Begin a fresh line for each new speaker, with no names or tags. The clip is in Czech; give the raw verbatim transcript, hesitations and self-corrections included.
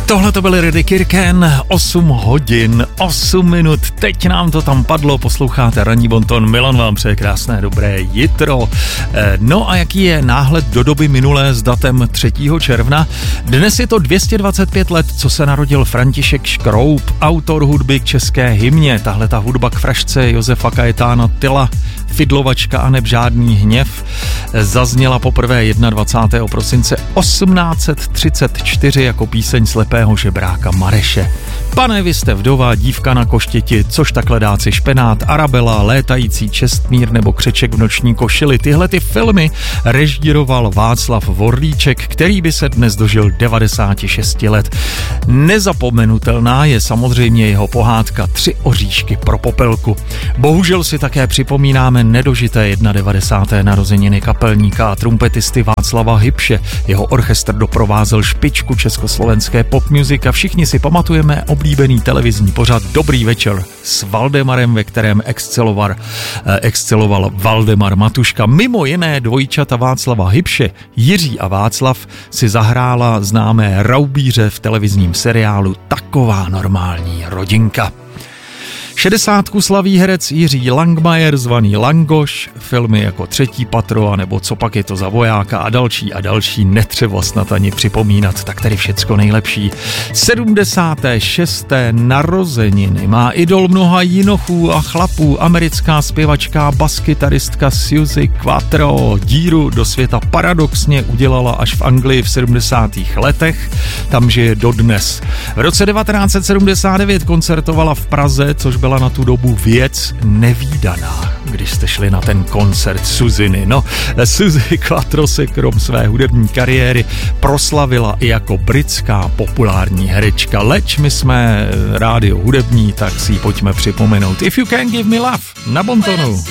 Tohle to byl Reddy Kirken, osm hodin, osm minut, teď nám to tam padlo, posloucháte Ranní bonton, Milan vám přeje krásné dobré jitro. No a jaký je náhled do doby minulé s datem třetího června? Dnes je to dvě stě dvacet pět let, co se narodil František Škroup, autor hudby k české hymně. Tahle ta hudba k frašce Josefa Kajetána Tyla, Fidlovačka a neb žádný hněv, zazněla poprvé dvacátého prvního prosince osmnáct set třicet čtyři jako píseň slepého žebráka Mareše. Pane, vy jste vdova, dívka na koštěti, což takhle dáci špenát, Arabela, létající čestmír nebo Křeček v noční košili. Tyhle ty filmy režíroval Václav Vorlíček, který by se dnes dožil devadesáti šesti let. Nezapomenutelná je samozřejmě jeho pohádka Tři oříšky pro popelku. Bohužel si také připomínáme nedožité devadesáté první narozeniny kapelníka a trumpetisty Václava Hybše. Jeho orchestr doprovázel špičku československé pop music a všichni si pamatujeme oblíbený televizní pořad Dobrý večer s Valdemarem, ve kterém exceloval, eh, exceloval Valdemar Matuška. Mimo jiné dvojčata Václava Hybše, Jiří a Václav, si zahrála známé raubíře v televizním seriálu Taková normální rodinka. Šedesátku slaví herec Jiří Langmajer, zvaný Langoš, filmy jako Třetí patro a nebo Co pak je to za vojáka a další a další netřeba snad ani připomínat, tak tady všecko nejlepší. sedmdesáté šesté narozeniny má idol mnoha jinochů a chlapů, americká zpěvačka, baskytaristka Suzy Quatro. Díru do světa paradoxně udělala až v Anglii v sedmdesátých letech, tam žije dodnes. V roce devatenáct set sedmdesát devět koncertovala v Praze, což byla na tu dobu věc nevídaná, když jste šli na ten koncert Suziny. No, Suzy Quatro se krom své hudební kariéry proslavila i jako britská populární herečka. Leč my jsme rádio hudební, tak si ji pojďme připomenout. If You Can Give Me Love na bontonu.